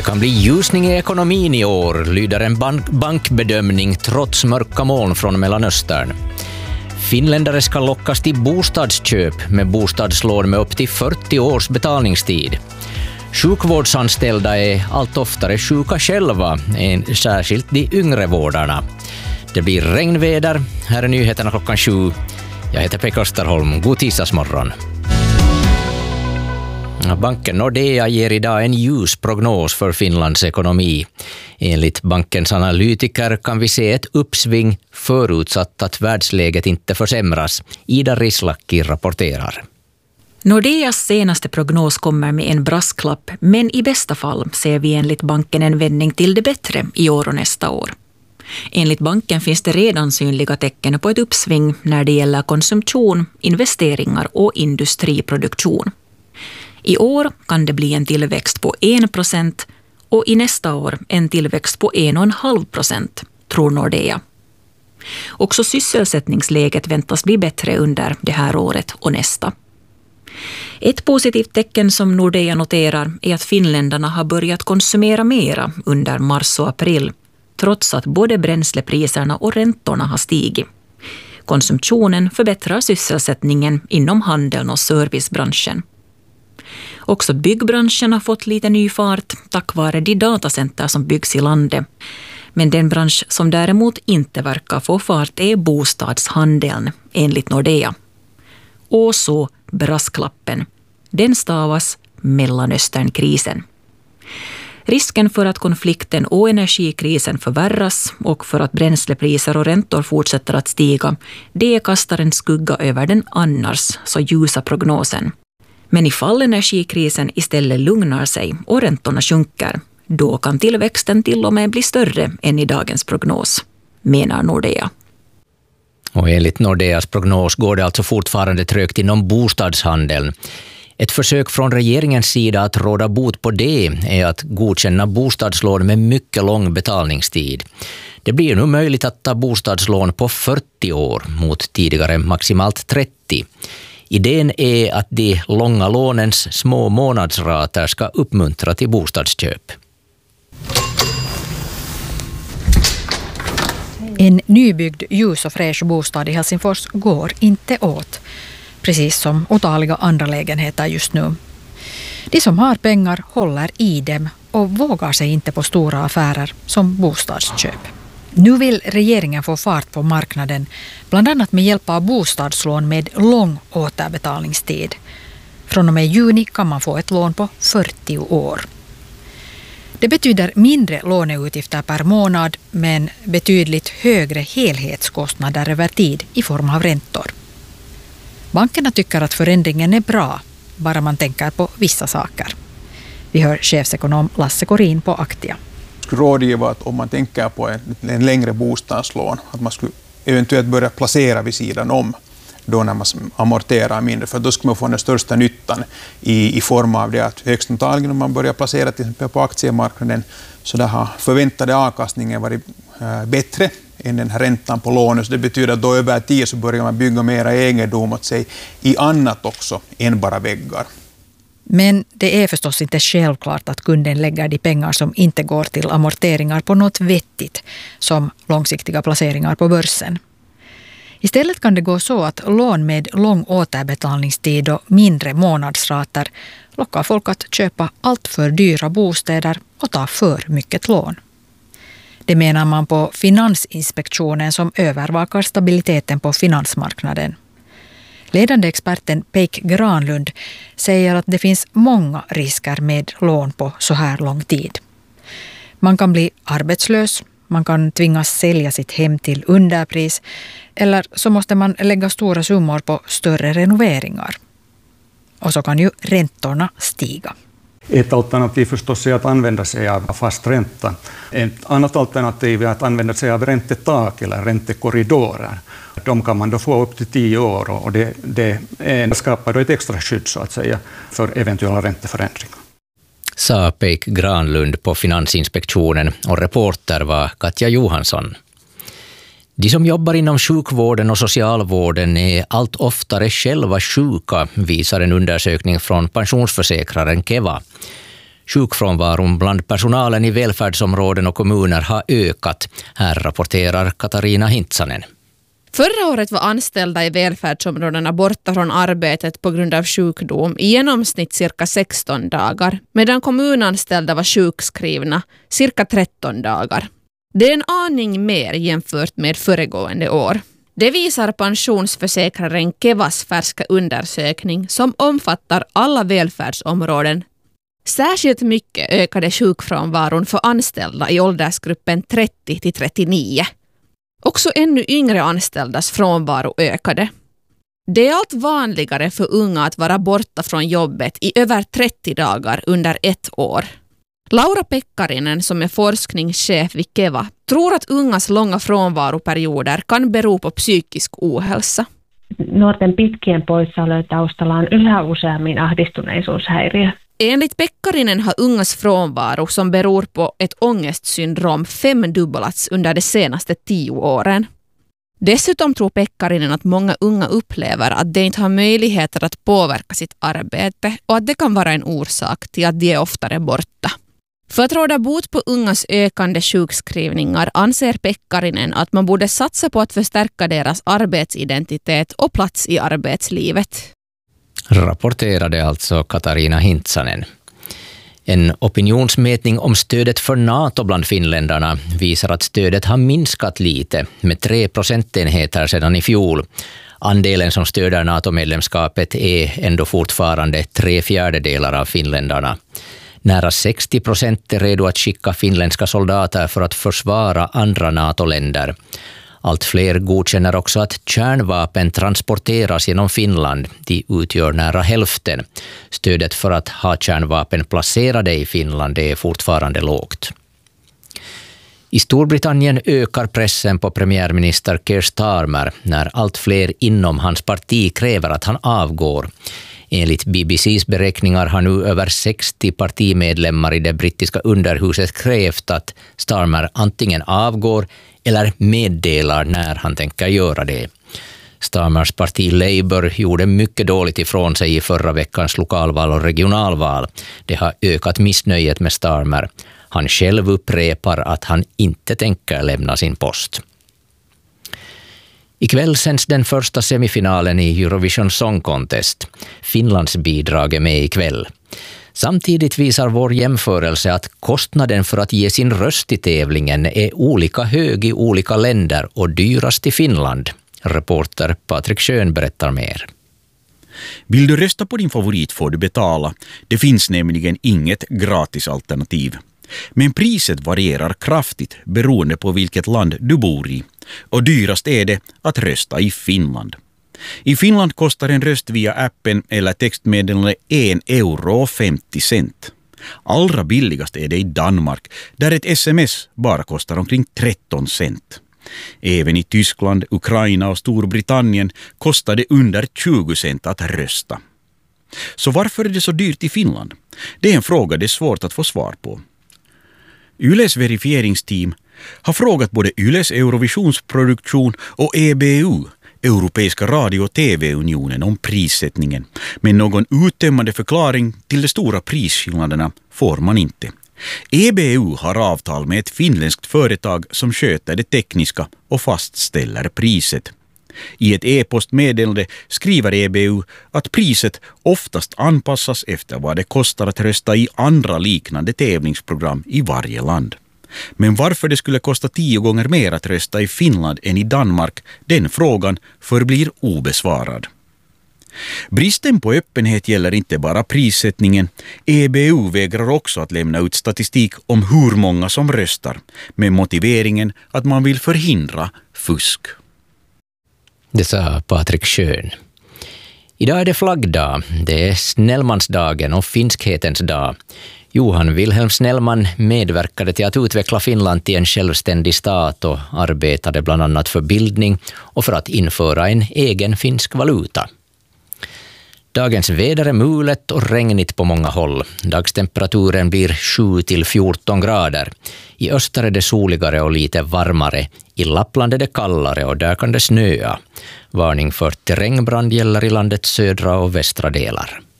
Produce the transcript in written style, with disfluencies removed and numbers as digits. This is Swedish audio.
kan bli ljusning i ekonomin i år, lyder en bankbedömning trots mörka moln från Mellanöstern. Finländare ska lockas till bostadsköp med bostadslån med upp till 40 års betalningstid. Sjukvårdsanställda är allt oftare sjuka själva, särskilt de yngre vårdarna. Det blir regnväder. Här är nyheterna 7:00. Jag heter Pekka Österholm. God tisdagsmorgon. Banken Nordea ger idag en ljus prognos för Finlands ekonomi. Enligt bankens analytiker kan vi se ett uppsving förutsatt att världsläget inte försämras. Ida Rislaki rapporterar. Nordeas senaste prognos kommer med en brasklapp, men i bästa fall ser vi enligt banken en vändning till det bättre i år och nästa år. Enligt banken finns det redan synliga tecken på ett uppsving när det gäller konsumtion, investeringar och industriproduktion. I år kan det bli en tillväxt på 1% och i nästa år en tillväxt på 1,5%, tror Nordea. Också sysselsättningsläget väntas bli bättre under det här året och nästa. Ett positivt tecken som Nordea noterar är att finländarna har börjat konsumera mera under mars och april, trots att både bränslepriserna och räntorna har stigit. Konsumtionen förbättrar sysselsättningen inom handeln och servicebranschen. Också byggbranschen har fått lite ny fart tack vare de datacenter som byggs i landet. Men den bransch som däremot inte verkar få fart är bostadshandeln, enligt Nordea. Och så brasklappen. Den stavas Mellanösternkrisen. Risken för att konflikten och energikrisen förvärras och för att bränslepriser och räntor fortsätter att stiga, det kastar en skugga över den annars så ljusa prognosen. Men ifall energikrisen istället lugnar sig och räntorna sjunker, då kan tillväxten till och med bli större än i dagens prognos, menar Nordea. Och enligt Nordeas prognos går det alltså fortfarande trögt inom bostadshandeln. Ett försök från regeringens sida att råda bot på det är att godkänna bostadslån med mycket lång betalningstid. Det blir nu möjligt att ta bostadslån på 40 år mot tidigare maximalt 30. Idén är att de långa lånens små månadsrater ska uppmuntra till bostadsköp. En nybyggd ljus och fräsch bostad i Helsingfors går inte åt, precis som otaliga andra lägenheter just nu. De som har pengar håller i dem och vågar sig inte på stora affärer som bostadsköp. Nu vill regeringen få fart på marknaden, bland annat med hjälp av bostadslån med lång återbetalningstid. Från och med juni kan man få ett lån på 40 år. Det betyder mindre låneutgifter per månad, men betydligt högre helhetskostnader över tid i form av räntor. Bankerna tycker att förändringen är bra, bara man tänker på vissa saker. Vi hör chefsekonom Lasse Korin på Aktia. Jag skulle rådgiva att om man tänker på en längre bostadslån, att man skulle eventuellt börja placera vid sidan om då när man amorterar mindre, för då skulle man få den största nyttan i form av det att högst antagligen om man börjar placera till exempel på aktiemarknaden så där har förväntade avkastningen varit bättre än den här räntan på lånet. Så det betyder att då över tid så börjar man bygga mera egendom åt sig i annat också än bara väggar. Men det är förstås inte självklart att kunden lägger de pengar som inte går till amorteringar på något vettigt, som långsiktiga placeringar på börsen. Istället kan det gå så att lån med lång återbetalningstid och mindre månadsrater lockar folk att köpa allt för dyra bostäder och ta för mycket lån. Det menar man på Finansinspektionen som övervakar stabiliteten på finansmarknaden. Ledande experten Peik Granlund säger att det finns många risker med lån på så här lång tid. Man kan bli arbetslös, man kan tvingas sälja sitt hem till underpris eller så måste man lägga stora summor på större renoveringar. Och så kan ju räntorna stiga. Ett alternativ förstås är att använda sig av fast ränta. Ett annat alternativ är att använda sig av räntetak eller räntekorridorer. De kan man då få upp till 10 år och det skapar då ett extra skydd så att säga för eventuella ränteförändringar. Sa Peik Granlund på Finansinspektionen och reporter var Katja Johansson. De som jobbar inom sjukvården och socialvården är allt oftare själva sjuka, visar en undersökning från pensionsförsäkraren Keva. Sjukfrånvaron bland personalen i välfärdsområden och kommuner har ökat. Här rapporterar Katarina Hintsanen. Förra året var anställda i välfärdsområdena borta från arbetet på grund av sjukdom i genomsnitt cirka 16 dagar, medan kommunanställda var sjukskrivna cirka 13 dagar. Det är en aning mer jämfört med föregående år. Det visar pensionsförsäkraren Kevas färska undersökning som omfattar alla välfärdsområden. Särskilt mycket ökade sjukfrånvaron för anställda i åldersgruppen 30 till 39. Också ännu yngre anställdas frånvaro ökade. Det är allt vanligare för unga att vara borta från jobbet i över 30 dagar under ett år. Laura Pekkarinen, som är forskningschef vid Keva, tror att ungas långa frånvaroperioder kan bero på psykisk ohälsa. Nuorten pitkien poissaolojen taustalla on yhä useammin ahdistuneisuushäiriö. Enligt Pekkarinen har ungas frånvaro som beror på ett ångestsyndrom 5-dubblats under de senaste 10 åren. Dessutom tror Pekkarinen att många unga upplever att de inte har möjligheter att påverka sitt arbete och att det kan vara en orsak till att de är oftare borta. För att råda bot på ungas ökande sjukskrivningar anser Pekkarinen att man borde satsa på att förstärka deras arbetsidentitet och plats i arbetslivet. Rapporterade alltså Katarina Hintsanen. En opinionsmätning om stödet för NATO bland finländarna visar att stödet har minskat lite, med 3 procentenheter sedan i fjol. Andelen som stöder NATO-medlemskapet är ändå fortfarande 3/4 av finländarna. Nära 60% är redo att skicka finländska soldater för att försvara andra NATO-länder. Allt fler godkänner också att kärnvapen transporteras genom Finland. De utgör nära hälften. Stödet för att ha kärnvapen placerade i Finland är fortfarande lågt. I Storbritannien ökar pressen på premiärminister Keir Starmer när allt fler inom hans parti kräver att han avgår. Enligt BBCs beräkningar har nu över 60 partimedlemmar i det brittiska underhuset krävt att Starmer antingen avgår eller meddelar när han tänker göra det. Starmers parti Labour gjorde mycket dåligt ifrån sig i förra veckans lokalval och regionalval. Det har ökat missnöjet med Starmer. Han själv upprepar att han inte tänker lämna sin post. Ikväll sänds den första semifinalen i Eurovision Song Contest. Finlands bidrag är med ikväll. Samtidigt visar vår jämförelse att kostnaden för att ge sin röst i tävlingen är olika hög i olika länder och dyrast i Finland. Reporter Patrik Schön berättar mer. Vill du rösta på din favorit får du betala. Det finns nämligen inget gratis alternativ. Men priset varierar kraftigt beroende på vilket land du bor i. Och dyrast är det att rösta i Finland. I Finland kostar en röst via appen eller textmeddelande 1,50 €. Allra billigast är det i Danmark, där ett sms bara kostar omkring 13 cent. Även i Tyskland, Ukraina och Storbritannien kostar det under 20 cent att rösta. Så varför är det så dyrt i Finland? Det är en fråga det är svårt att få svar på. Yles verifieringsteam har frågat både Yles Eurovisionsproduktion och EBU, Europeiska radio- och TV-unionen, om prissättningen. Men någon uttömmande förklaring till de stora prisskillnaderna får man inte. EBU har avtal med ett finländskt företag som sköter det tekniska och fastställer priset. I ett e-postmeddelande skriver EBU att priset oftast anpassas efter vad det kostar att rösta i andra liknande tävlingsprogram i varje land. Men varför det skulle kosta 10 gånger mer att rösta i Finland än i Danmark, den frågan förblir obesvarad. Bristen på öppenhet gäller inte bara prissättningen. EBU vägrar också att lämna ut statistik om hur många som röstar, med motiveringen att man vill förhindra fusk. Det sa Patrik Schön. Idag är det flaggdag. Det är Snellmansdagen och finskhetens dag. Johan Wilhelm Snellman medverkade till att utveckla Finland till en självständig stat och arbetade bland annat för bildning och för att införa en egen finsk valuta. Dagens väder är mulet och regnigt på många håll. Dagstemperaturen blir 7 till 14 grader. I öster är det soligare och lite varmare. I Lappland är det kallare och där kan det snöa. Varning för terrängbrand gäller i landets södra och västra delar.